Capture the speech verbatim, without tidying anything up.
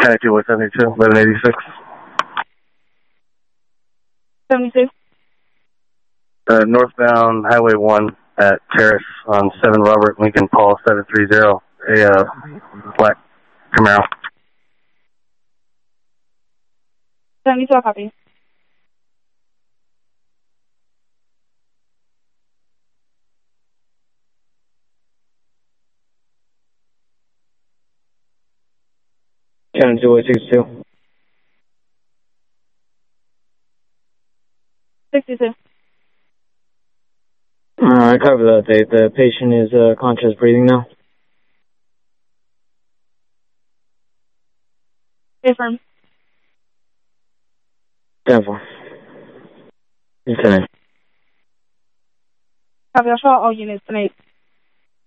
Connected with seventy-two, eleven eighty-six. seventy-two. Uh, northbound Highway one at Terrace on seven Robert Lincoln Paul seven three zero. A uh, black Camaro. seventy-two, I'll copy. County two eight six two. sixty-two. Alright, cover that date. The patient is uh, conscious breathing now. Affirm. ten four. Lieutenant. Copy, I'll show all units tonight.